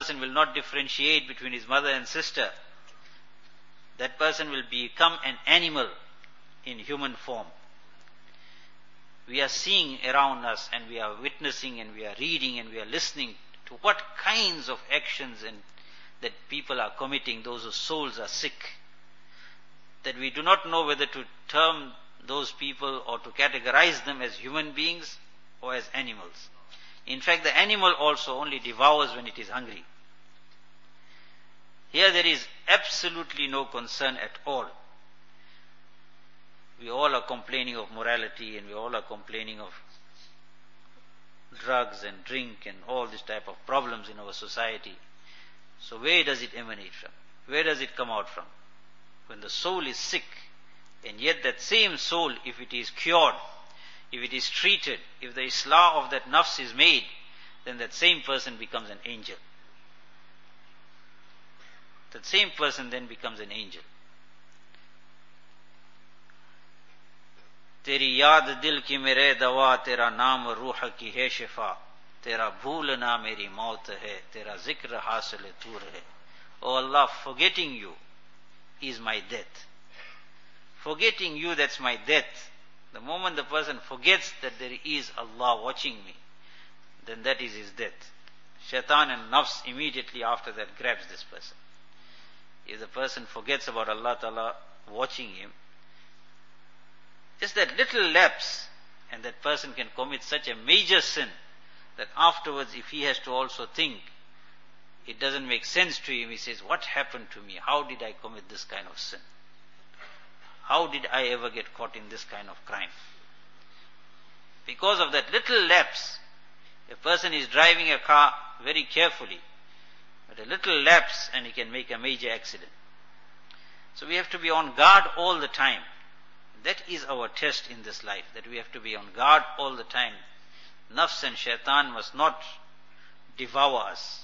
person will not differentiate between his mother and sister, that person will become an animal in human form. We are seeing around us and we are witnessing and we are reading and we are listening to what kinds of actions and that people are committing, those whose souls are sick, that we do not know whether to term those people or to categorize them as human beings or as animals. In fact, the animal also only devours when it is hungry. Here there is absolutely no concern at all. We all are complaining of morality and we all are complaining of drugs and drink and all this type of problems in our society. So where does it emanate from? Where does it come out from? When the soul is sick, and yet that same soul, if it is cured, if it is treated, if the islah of that nafs is made, then that same person becomes an angel. That same person then becomes an angel. तेरी याद दिल की मेरे दवा, तेरा नाम रूह की है शिफा, तेरा भूलना मेरी मौत है, तेरा जिक्र हासिल तूर है. Oh Allah, forgetting you is my death. Forgetting you, that's my death. The moment the person forgets that there is Allah watching me, then that is his death. Shaitan and nafs immediately after that grabs this person. If the person forgets about Allah Ta'ala watching him, just that little lapse, and that person can commit such a major sin that afterwards if he has to also think, it doesn't make sense to him. He says, what happened to me? How did I commit this kind of sin? How did I ever get caught in this kind of crime? Because of that little lapse, a person is driving a car very carefully, but a little lapse and he can make a major accident. So we have to be on guard all the time. That is our test in this life, that we have to be on guard all the time. Nafs and shaitan must not devour us.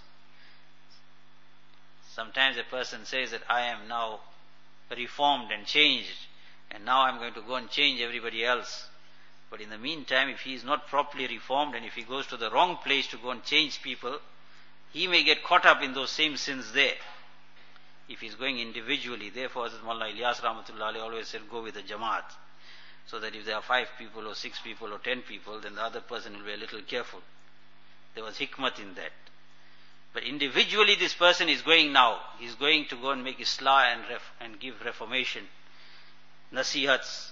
Sometimes a person says that I am now reformed and changed, and now I'm going to go and change everybody else. But in the meantime, if he is not properly reformed and if he goes to the wrong place to go and change people, he may get caught up in those same sins there. If he is going individually, therefore Hazrat Maulana Ilyas Rahmatullah Alayhi always said, go with the Jamaat. So that if there are 5 people or 6 people or 10 people, then the other person will be a little careful. There was hikmat in that. But individually this person is going now. He is going to go and make islah and give reformation. Nasihats.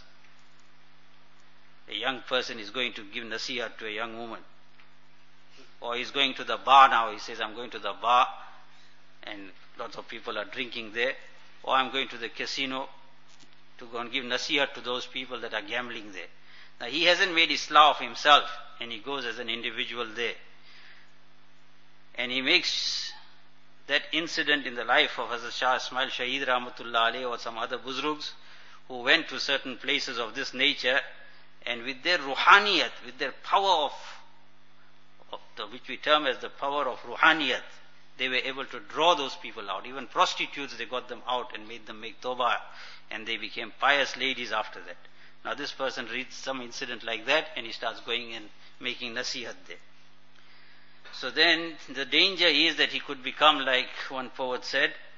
A young person is going to give nasihat to a young woman. Or he is going to the bar now. He says, I'm going to the bar and lots of people are drinking there. Or I'm going to the casino to go and give nasihat to those people that are gambling there. Now he hasn't made islah of himself and he goes as an individual there. And he makes that incident in the life of Hazrat Shah Ismail Shaheed Rahmatullah Alayhi or some other Buzrugs who went to certain places of this nature, and with their ruhaniyat, with their power of which we term as the power of ruhaniyat, they were able to draw those people out. Even prostitutes, they got them out and made them make tawbah, and they became pious ladies after that. Now this person reads some incident like that and he starts going and making nasihat there. So then the danger is that he could become, like one poet said,